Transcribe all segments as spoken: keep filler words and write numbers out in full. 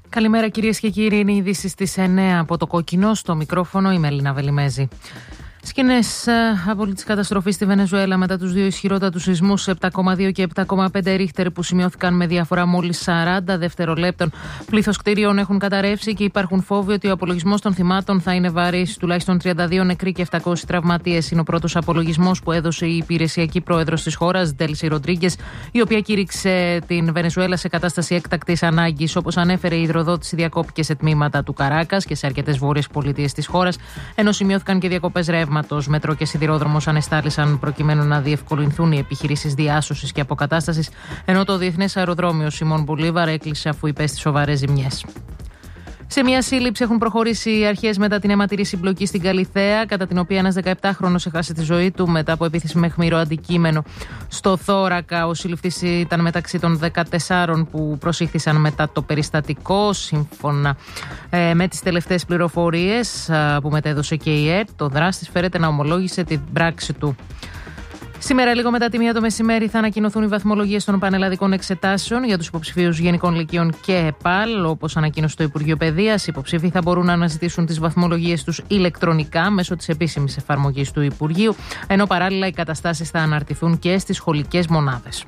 Καλημέρα κυρίες και κύριοι, είναι οι ειδήσεις στις εννέα από το Κόκκινο. Στο μικρόφωνο η Μελίνα Βελιμέζη. Σκηνές απόλυτης καταστροφής στη Βενεζουέλα μετά τους δύο ισχυρότατους σεισμούς επτά κόμμα δύο και επτά κόμμα πέντε ρίχτερ που σημειώθηκαν με διαφορά μόλις σαράντα δευτερολέπτων. Πλήθος κτίριων έχουν καταρρεύσει και υπάρχουν φόβοι ότι ο απολογισμός των θυμάτων θα είναι βαρύς. Τουλάχιστον τριάντα δύο νεκροί και επτακόσιοι τραυματίες είναι ο πρώτος απολογισμός που έδωσε η υπηρεσιακή πρόεδρος της χώρας, Ντέλσι Ροντρίγκες, η οποία κήρυξε την Βενεζουέλα σε κατάσταση έκτακτης ανάγκης. Όπως ανέφερε, η υδροδότηση διακόπηκε σε τμήματα του Καράκας και σε αρκετές βόρειες πολιτείες της χώρας, ενώ σημειώθηκαν και διακοπές ρεύματος. Μέτρο και σιδηρόδρομος ανεστάλησαν προκειμένου να διευκολυνθούν οι επιχειρήσεις διάσωσης και αποκατάστασης, ενώ το διεθνές αεροδρόμιο Σιμών Μπολίβαρ έκλεισε αφού υπέστη σοβαρές ζημιές. Σε μια σύλληψη έχουν προχωρήσει οι αρχές μετά την αιματηρή συμπλοκή στην Καλιθέα, κατά την οποία ένας δεκαεπτάχρονος έχασε τη ζωή του μετά από επίθεση με αιχμηρό αντικείμενο στο θώρακα. Ο σύλληφτης ήταν μεταξύ των δεκατεσσάρων που προσήχθησαν μετά το περιστατικό. Σύμφωνα ε, με τις τελευταίες πληροφορίες ε, που μετέδωσε και η ΕΡΤ, το δράστης φέρεται να ομολόγησε την πράξη του. Σήμερα, λίγο μετά τη μία το μεσημέρι, θα ανακοινωθούν οι βαθμολογίες των πανελλαδικών εξετάσεων για τους υποψηφίους Γενικών Λυκείων και ΕΠΑΛ. Όπως ανακοίνωσε το Υπουργείο Παιδείας, οι υποψήφοι θα μπορούν να αναζητήσουν τις βαθμολογίες τους ηλεκτρονικά μέσω της επίσημης εφαρμογής του Υπουργείου, ενώ παράλληλα οι καταστάσεις θα αναρτηθούν και στις σχολικές μονάδες.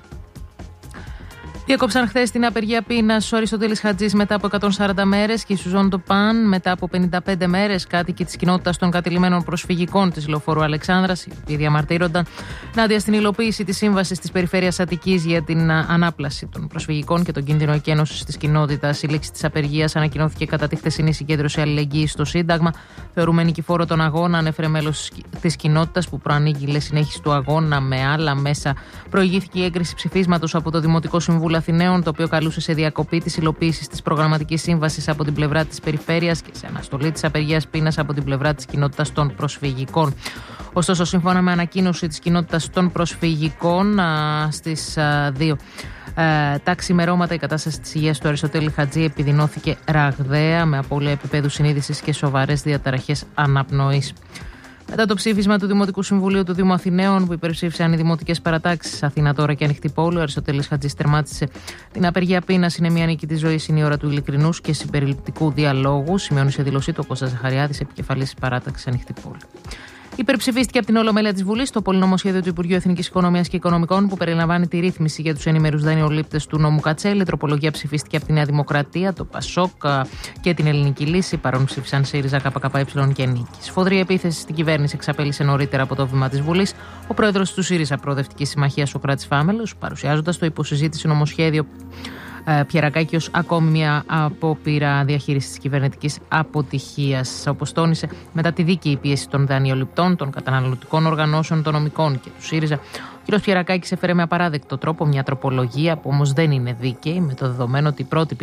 Διέκοψαν χθες την απεργία πείνας ο Αριστοτέλης Χατζής μετά από εκατόν σαράντα μέρες και η Σουζόν Ντοπάν μετά από πενήντα πέντε μέρες, κάτοικοι της κοινότητας των κατηλημμένων προσφυγικών της Λεωφόρου Αλεξάνδρας, οι οποίοι διαμαρτύρονταν ενάντια στην υλοποίηση της σύμβασης της Περιφέρειας Αττικής για την ανάπλαση των προσφυγικών και τον κίνδυνο εκένωσης της κοινότητας. Η λήξη της απεργίας ανακοινώθηκε κατά τη χθεσινή συγκέντρωση αλληλεγγύης στο Σύνταγμα. Θεωρούμε νικηφόρο τον αγώνα, ανέφερε μέλος της κοινότητας που προανήγγειλε συνέχιση του αγώνα με άλλα μέσα. Προηγήθηκε η έγκριση ψηφίσματος από το Δημοτικό Συμβούλιο Αθηναίων, το οποίο καλούσε σε διακοπή της υλοποίησης της προγραμματικής σύμβασης από την πλευρά της Περιφέρειας και σε αναστολή της απεργίας πείνας από την πλευρά της κοινότητας των προσφυγικών. Ωστόσο, σύμφωνα με ανακοίνωση της κοινότητας των προσφυγικών, στις δύο τα ξημερώματα η κατάσταση της υγείας του Αριστοτέλη Χατζή επιδεινώθηκε ραγδαία, με απώλεια επίπεδου συνείδησης και σοβαρές διαταραχές αναπνοής. Μετά το ψήφισμα του Δημοτικού Συμβουλίου του Δήμου Αθηναίων, που υπερψήφισαν οι δημοτικές παρατάξεις Αθήνα Τώρα και Ανοιχτή Πόλη, ο Αριστοτέλης Χατζής τερμάτισε την απεργία πείνας. Είναι μια νίκη της ζωής, είναι η ώρα του ειλικρινούς και συμπεριληπτικού διαλόγου, σημειώνει σε δήλωσή του ο Κώστας Ζαχαριάδης, επικεφαλής της παράταξης Ανοιχτή Πόλη. Υπερψηφίστηκε από την Ολομέλεια της Βουλής το πολυνομοσχέδιο του Υπουργείου Εθνικής Οικονομίας και Οικονομικών που περιλαμβάνει τη ρύθμιση για τους ενήμερους δανειολήπτες του νόμου Κατσέλη. Η τροπολογία ψηφίστηκε από τη Νέα Δημοκρατία, το ΠΑΣΟΚ και την Ελληνική Λύση. Παρόν ψήφισαν ΣΥΡΙΖΑ, ΚΚΕ και Νίκη. Σφοδρή επίθεση στην κυβέρνηση εξαπέλυσε νωρίτερα από το βήμα της Βουλής ο πρόεδρος του ΣΥΡΙΖΑ Προοδευτικής Συμμαχίας, Σωκράτης Φάμελος, παρουσιάζοντας το υποσυζήτηση νομοσχέδιο Πιερακάκη ως ακόμη μια απόπειρα διαχείρισης της κυβερνητικής αποτυχίας. Όπως τόνισε, μετά τη δίκαιη πίεση των δανειοληπτών, των καταναλωτικών οργανώσεων, των νομικών και του ΣΥΡΙΖΑ, ο κ. Πιερακάκης έφερε με απαράδεκτο τρόπο μια τροπολογία που όμως δεν είναι δίκαιη, με το δεδομένο ότι η πρώτη